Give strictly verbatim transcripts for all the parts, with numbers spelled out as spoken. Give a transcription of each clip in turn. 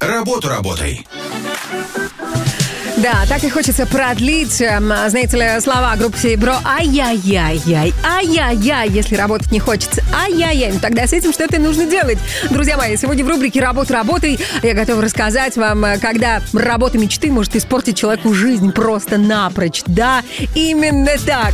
Работу работай. Да, так и хочется продлить, знаете ли, слова группы Серебро. Ай-яй-яй-яй, ай-яй-яй, если работать не хочется. Ай-яй-яй, ну тогда с этим что-то нужно делать. Друзья мои, сегодня в рубрике «Работа, работай» я готова рассказать вам, когда работа мечты может испортить человеку жизнь просто напрочь. Да, именно так.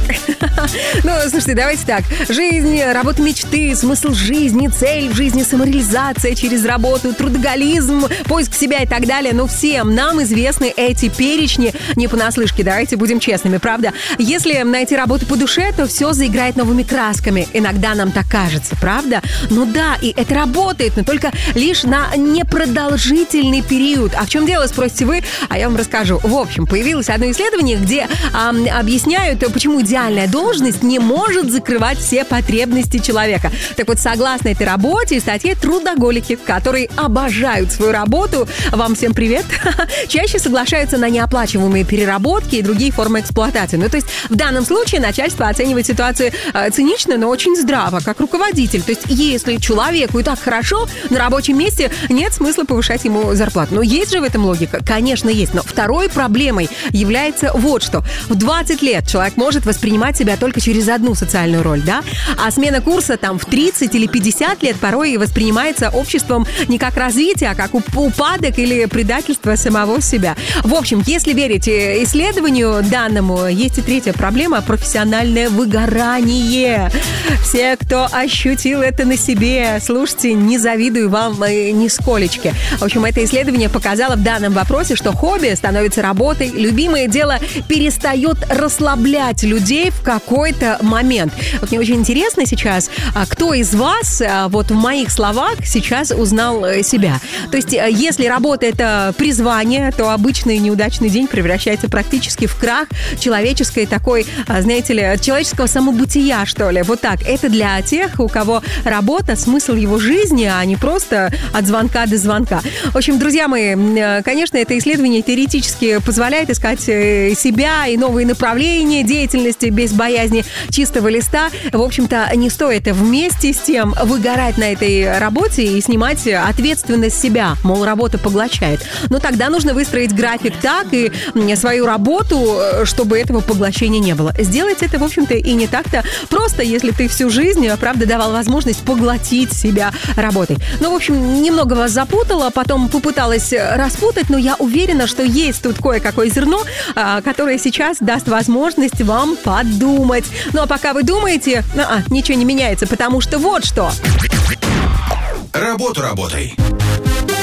Ну, слушайте, давайте так. Жизнь, работа мечты, смысл жизни, цель в жизни, самореализация через работу, трудоголизм, поиск себя и так далее. Ну, всем нам известны эти перечни. Перечни не понаслышке, давайте будем честными, правда? Если найти работу по душе, то все заиграет новыми красками. Иногда нам так кажется, правда? Ну да, и это работает, но только лишь на непродолжительный период. А в чем дело, спросите вы? А я вам расскажу. В общем, появилось одно исследование, где а, объясняют, почему идеальная должность не может закрывать все потребности человека. Так вот, согласно этой работе и статье, трудоголики, которые обожают свою работу, вам всем привет, чаще соглашаются на неоплачиваемые оплачиваемые переработки и другие формы эксплуатации. Ну, то есть в данном случае начальство оценивает ситуацию э, цинично, но очень здраво, как руководитель. То есть если человеку и так хорошо, на рабочем месте нет смысла повышать ему зарплату. Но есть же в этом логика? Конечно, есть. Но второй проблемой является вот что. В двадцать лет человек может воспринимать себя только через одну социальную роль, да? А смена курса там в тридцать или пятьдесят лет порой воспринимается обществом не как развитие, а как упадок или предательство самого себя. В общем, если верить исследованию данному, есть и третья проблема – профессиональное выгорание. Все, кто ощутил это на себе, слушайте, не завидую вам нисколечки. В общем, это исследование показало в данном вопросе, что хобби становится работой, любимое дело перестает расслаблять людей в какой-то момент. Вот мне очень интересно сейчас, кто из вас вот в моих словах сейчас узнал себя. То есть, если работа – это призвание, то обычный неудачный день превращается практически в крах человеческой такой, знаете ли, человеческого самобытия, что ли. Вот так. Это для тех, у кого работа, смысл его жизни, а не просто от звонка до звонка. В общем, друзья мои, конечно, это исследование теоретически позволяет искать себя и новые направления деятельности без боязни чистого листа. В общем-то, не стоит вместе с тем выгорать на этой работе и снимать ответственность с себя. Мол, работа поглощает. Но тогда нужно выстроить график так и свою работу, чтобы этого поглощения не было. Сделать это, в общем-то, и не так-то просто, если ты всю жизнь, правда, давал возможность поглотить себя работой. Ну, в общем, немного вас запутала, потом попыталась распутать, но я уверена, что есть тут кое-какое зерно, которое сейчас даст возможность вам подумать. Ну, а пока вы думаете, а, ничего не меняется, потому что вот что. Работу работай.